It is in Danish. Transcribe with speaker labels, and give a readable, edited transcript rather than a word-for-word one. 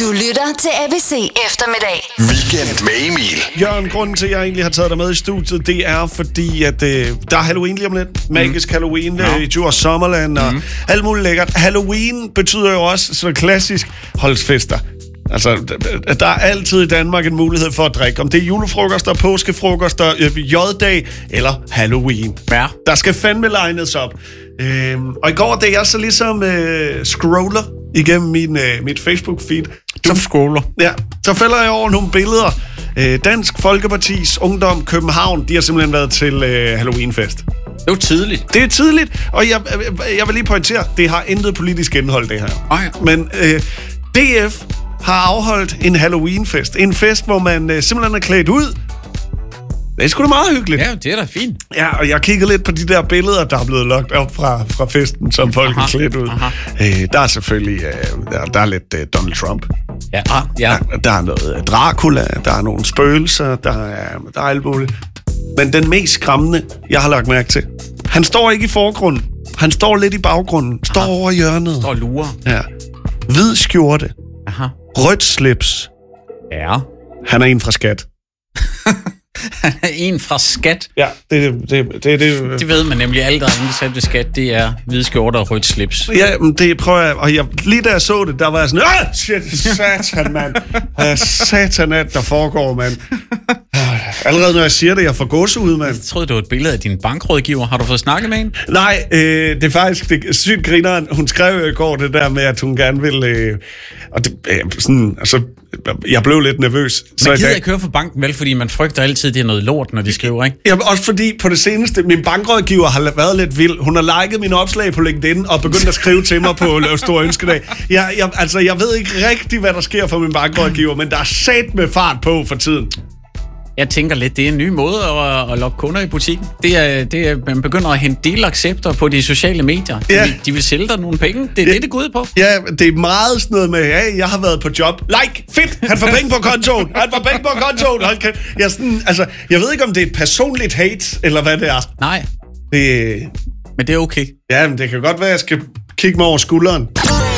Speaker 1: Du lytter til ABC Eftermiddag.
Speaker 2: Weekend med Emil.
Speaker 3: Jørgen, grunden til, at jeg egentlig har taget dig med i studiet, det er fordi, at der er Halloween lige om lidt. Magisk Halloween i Djurs Sommerland og alt muligt lækkert. Halloween betyder jo også så klassisk holdsfester. Altså, der er altid i Danmark en mulighed for at drikke. Om det er julefrokoster, påskefrokoster, J-dag eller Halloween.
Speaker 4: Ja.
Speaker 3: Der skal fandme lines op. Og i går, da jeg så ligesom scroller igennem mit Facebook-feed...
Speaker 4: Du scroller.
Speaker 3: Ja, så falder jeg over nogle billeder. Dansk Folkepartis Ungdom København, de har simpelthen været til Halloweenfest.
Speaker 4: Det er jo tidligt.
Speaker 3: Det er tidligt, og jeg vil lige pointere, det har intet politisk indhold, det her. Men DF har afholdt en Halloweenfest. En fest, hvor man simpelthen er klædt ud. Det er sgu da meget hyggeligt.
Speaker 4: Ja, det er da fint.
Speaker 3: Ja, og jeg kiggede lidt på de der billeder, der er blevet lagt op fra festen, som folk er klædt ud. Der er selvfølgelig der er lidt Donald Trump.
Speaker 4: Ja.
Speaker 3: Der er noget Dracula, der er nogle spøgelser, der er alt muligt. Men den mest skræmmende, jeg har lagt mærke til, han står ikke i forgrunden. Han står lidt i baggrunden. Står over hjørnet.
Speaker 4: Står og lurer.
Speaker 3: Ja. Hvid skjorte.
Speaker 4: Aha.
Speaker 3: Rødt slips.
Speaker 4: Ja.
Speaker 3: Han er en fra Skat.
Speaker 4: En fra Skat.
Speaker 3: Ja, det.
Speaker 4: Det ved man nemlig. Alt, der er ansat ved Skat, det er hvide skjorter og rødt slips.
Speaker 3: Ja, men det prøver jeg. Og lige da jeg så det, der var jeg sådan, shit, satan, mand. Satan, at der foregår, mand. Allerede når jeg siger det, jeg får gåsehud, mand.
Speaker 4: Jeg troede, det var et billede af din bankrådgiver. Har du fået snakket med hende?
Speaker 3: Nej, det er faktisk sygt grineren. Hun skrev jo i går det der med, at hun gerne ville... og det, sådan, altså, jeg blev lidt nervøs.
Speaker 4: Man gider ikke høre fra banken, vel? Fordi man frygter altid, det er noget lort, når de skriver, ikke?
Speaker 3: Ja, også fordi på det seneste, min bankrådgiver har været lidt vild. Hun har liket mine opslag på LinkedIn og begyndt at skrive til mig på Løv Store Ønskedag. Jeg ved ikke rigtig, hvad der sker for min bankrådgiver, men der er sat med fart på for tiden.
Speaker 4: Jeg tænker lidt, det er en ny måde at lokke kunder i butikken. Det er, man begynder at hente delaccepter på de sociale medier. De vil sælge dig nogle penge. Det er det går ud på.
Speaker 3: Ja, det er meget sådan noget med, hey, jeg har været på job. Like, fedt, han får penge på kontoen. Jeg ved ikke, om det er et personligt hate, eller hvad det er.
Speaker 4: Nej, men det er okay.
Speaker 3: Ja, men det kan godt være, at jeg skal kigge mig over skulderen.